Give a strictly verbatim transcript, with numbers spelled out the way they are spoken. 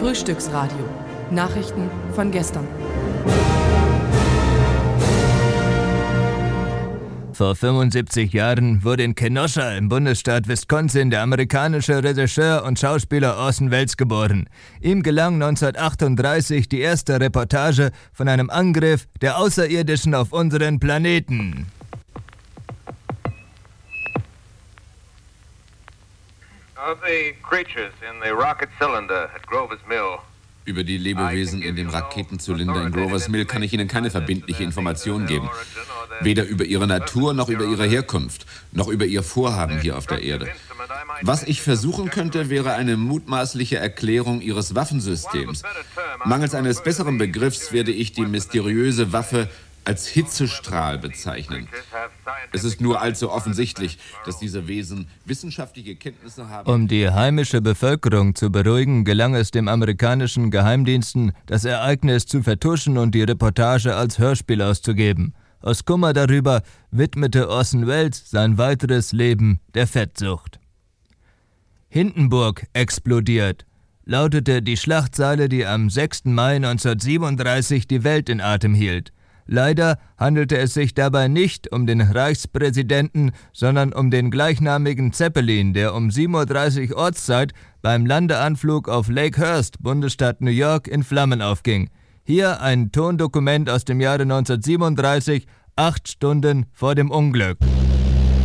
Frühstücksradio. Nachrichten von gestern. Vor fünfundsiebzig Jahren wurde in Kenosha im Bundesstaat Wisconsin der amerikanische Regisseur und Schauspieler Orson Welles geboren. Ihm gelang neunzehnhundertachtunddreißig die erste Reportage von einem Angriff der Außerirdischen auf unseren Planeten. Of the creatures in the rocket cylinder at Grover's Mill. Über die Lebewesen in dem Raketenzylinder in Grovers Mill kann ich Ihnen keine verbindliche Information geben. Weder über ihre Natur, noch über ihre Herkunft, noch über ihr Vorhaben hier auf der Erde. Was ich versuchen könnte, wäre eine mutmaßliche Erklärung ihres Waffensystems. Mangels eines besseren Begriffs werde ich die mysteriöse Waffe als Hitzestrahl bezeichnen. Es ist nur allzu offensichtlich, dass diese Wesen wissenschaftliche Kenntnisse haben. Um die heimische Bevölkerung zu beruhigen, gelang es dem amerikanischen Geheimdiensten, das Ereignis zu vertuschen und die Reportage als Hörspiel auszugeben. Aus Kummer darüber widmete Orson Welles sein weiteres Leben der Fettsucht. Hindenburg explodiert, lautete die Schlachtzeile, die am sechsten Mai neunzehnhundertsiebenunddreißig die Welt in Atem hielt. Leider handelte es sich dabei nicht um den Reichspräsidenten, sondern um den gleichnamigen Zeppelin, der um sieben Uhr dreißig Ortszeit beim Landeanflug auf Lake Hurst, Bundesstaat New York, in Flammen aufging. Hier ein Tondokument aus dem Jahre neunzehnhundertsiebenunddreißig, acht Stunden vor dem Unglück.